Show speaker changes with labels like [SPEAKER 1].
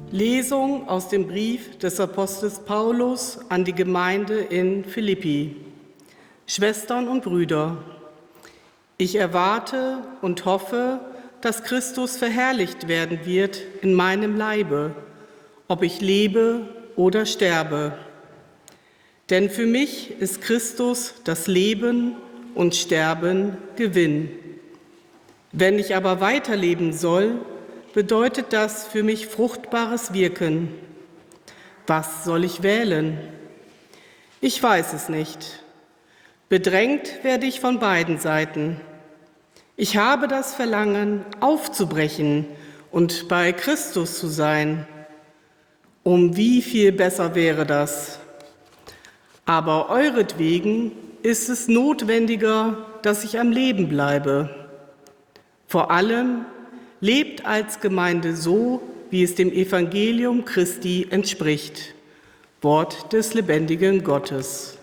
[SPEAKER 1] Lesung aus dem Brief des Apostels Paulus an die Gemeinde in Philippi. Schwestern und Brüder, ich erwarte und hoffe, dass Christus verherrlicht werden wird in meinem Leibe, ob ich lebe oder sterbe. Denn für mich ist Christus das Leben und Sterben Gewinn. Wenn ich aber weiterleben soll, bedeutet das für mich fruchtbares Wirken. Was soll ich wählen? Ich weiß es nicht. Bedrängt werde ich von beiden Seiten. Ich habe das Verlangen, aufzubrechen und bei Christus zu sein. Um wie viel besser wäre das? Aber euretwegen ist es notwendiger, dass ich am Leben bleibe. Vor allem lebt als Gemeinde so, wie es dem Evangelium Christi entspricht. Wort des lebendigen Gottes.